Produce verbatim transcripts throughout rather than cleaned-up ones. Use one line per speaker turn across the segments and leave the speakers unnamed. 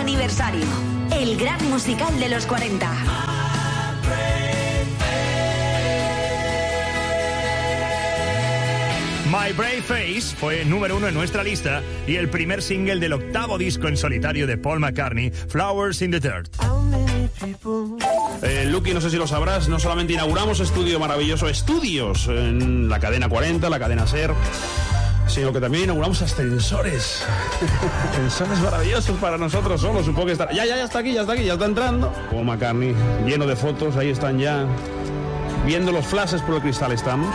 aniversario. El gran musical de los cuarenta.
My Brave Face fue número uno en nuestra lista y el primer single del octavo disco en solitario de Paul McCartney, Flowers in the Dirt.
Eh, Lucky, no sé si lo sabrás, no solamente inauguramos estudio maravilloso, estudios en la cadena cuarenta, la cadena SER, sino que también inauguramos ascensores. Ascensores maravillosos para nosotros solo, supongo que está... Ya, ya, ya está aquí, ya está aquí, ya está entrando. Paul McCartney, lleno de fotos, ahí están ya. Viendo los flashes por el cristal estamos.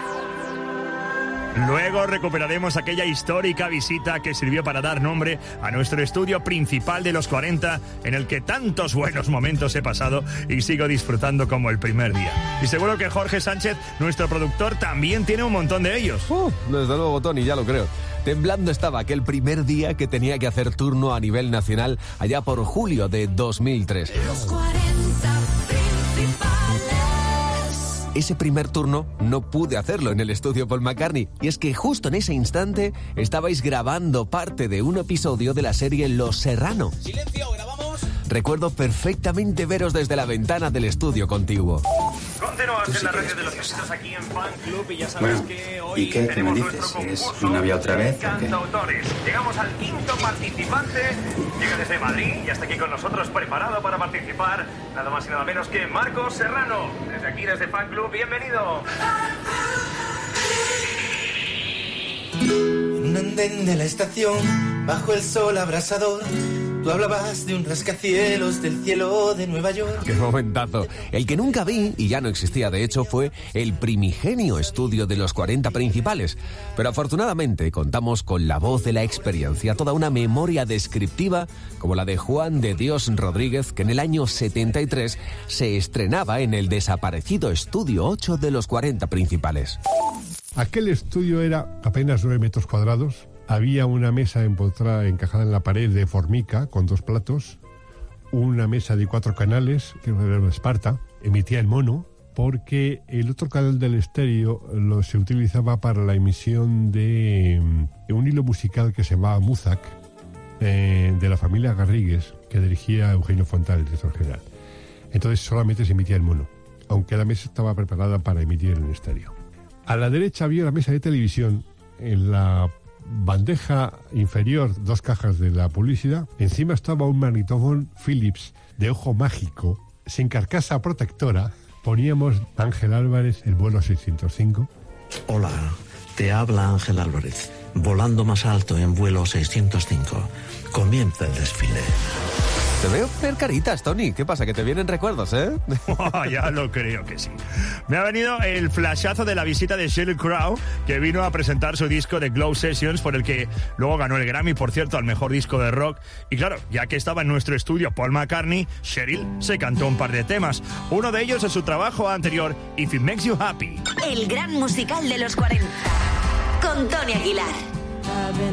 Luego recuperaremos aquella histórica visita que sirvió para dar nombre a nuestro estudio principal de los cuarenta, en el que tantos buenos momentos he pasado y sigo disfrutando como el primer día. Y seguro que Jorge Sánchez, nuestro productor, también tiene un montón de ellos.
Uh, desde luego, Tony, ya lo creo. Temblando estaba aquel primer día que tenía que hacer turno a nivel nacional allá por julio de dos mil tres.
Los cuarenta principales.
Ese primer turno no pude hacerlo en el estudio Paul McCartney, y es que justo en ese instante estabais grabando parte de un episodio de la serie Los Serrano.
Silencio, grabamos.
Recuerdo perfectamente veros desde la ventana del estudio contiguo.
Continuamos en la radio de los éxitos aquí en Fan Club y ya sabes
Bueno,
que hoy
¿y qué? ¿Qué me
tenemos
dices?
nuestro
¿Es
concurso
una vía otra vez,
de
o qué?
cantautores. Llegamos al quinto participante, llega desde Madrid y está aquí con nosotros preparado para participar, nada más y nada menos que Marcos Serrano. Desde aquí, desde Fan Club, bienvenido.
En un andén de la estación, bajo el sol abrasador, tú hablabas de un rascacielos del cielo de Nueva York.
¡Qué momentazo! El que nunca vi, y ya no existía de hecho, fue el primigenio estudio de los cuarenta principales. Pero afortunadamente contamos con la voz de la experiencia, toda una memoria descriptiva como la de Juan de Dios Rodríguez, que en el año setenta y tres se estrenaba en el desaparecido estudio ocho de los cuarenta principales.
Aquel estudio era apenas nueve metros cuadrados. Había una mesa empotrada, encajada en la pared de formica con dos platos, una mesa de cuatro canales, que era una Esparta, emitía en mono, porque el otro canal del estéreo lo se utilizaba para la emisión de, de un hilo musical que se llamaba Muzac, eh, de la familia Garrigues, que dirigía Eugenio Fontana, el director general. Entonces solamente se emitía en mono, aunque la mesa estaba preparada para emitir en estéreo. A la derecha había la mesa de televisión, en la bandeja inferior, dos cajas de la publicidad. Encima estaba un magnetofón Philips de ojo mágico, sin carcasa protectora. Poníamos Ángel Álvarez, el vuelo seiscientos cinco.
Hola, te habla Ángel Álvarez, volando más alto en vuelo seiscientos cinco. Comienza el desfile.
Te veo poner caritas, Tony. ¿Qué pasa? Que te vienen recuerdos, ¿eh?
Oh, ya lo creo que sí. Me ha venido el flashazo de la visita de Sheryl Crow, que vino a presentar su disco de Glow Sessions, por el que luego ganó el Grammy, por cierto, al mejor disco de rock. Y claro, ya que estaba en nuestro estudio Paul McCartney, Sheryl se cantó un par de temas. Uno de ellos es su trabajo anterior, If It Makes You Happy.
El gran musical de los cuarenta. Con Tony Aguilar.